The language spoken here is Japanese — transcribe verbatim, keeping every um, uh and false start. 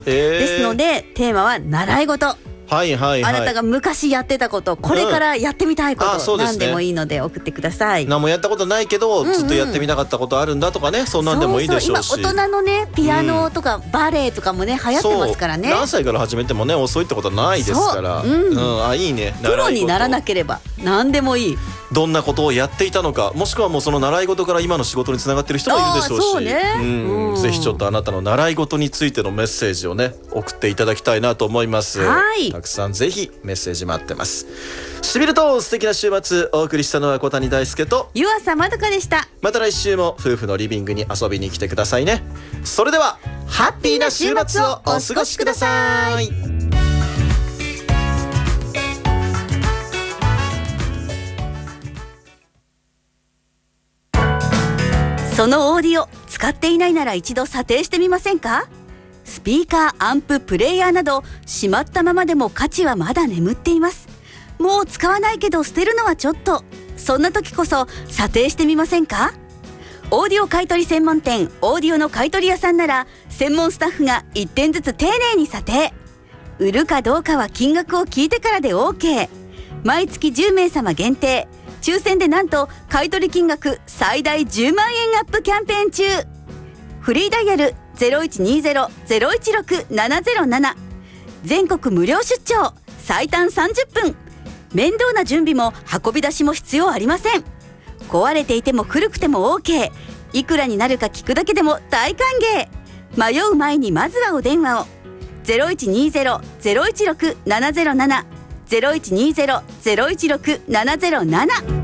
えー、 ですのでテーマは習い事。 はいはいはい、 あなたが昔やってたこと、これからやってみたいこと、 うん、 何でもいいので送ってください。 何もやったことないけど、うんうん、ずっとやってみたかったことあるんだとかね、そんなんでもいいでしょうし。 そうそう、今大人のねピアノとかバレエとかもね、うん、流行ってますからね。 何歳から始めてもね遅いってことはないですから、うんうん、あいいね。 プロにならなければ何でもいい。 どんなことをやっていたのか、もしくはもうその習い事から今の仕事につながってる人もいるでしょうし、 そうね、 うんうん、ぜひちょっとあなたの習い事についてのメッセージをね送っていただきたいなと思います。 はい、 たくさんぜひメッセージ待ってます。しびると素敵な週末、お送りしたのは小谷大輔と湯浅まどかでした。 また来週も夫婦のリビングに遊びに来てくださいね。それではハッピーな週末をお過ごしください。 そのオーディオ使っていないなら一度査定してみませんか？スピーカー、アンプ、プレイヤーなどしまったままでも価値はまだ眠っています。もう使わないけど捨てるのはちょっと、そんな時こそ査定してみませんか？オーディオ買取専門店オーディオの買取屋さんなら専門スタッフがいってんずつ丁寧に査定。売るかどうかは金額を聞いてからで OK。 毎月じゅうめいさま限定、抽選でなんと買取金額最大じゅうまんえんアップキャンペーン中。フリーダイヤル ゼロいちにゼロ ゼロいちろく ななゼロなな、 全国無料出張、最短さんじゅっぷん。面倒な準備も運び出しも必要ありません。壊れていても古くても OK。 いくらになるか聞くだけでも大歓迎。迷う前にまずはお電話を。 ゼロいちにゼロ ゼロいちろく ななゼロなな ゼロいちにゼロ ゼロいちろく ななゼロなな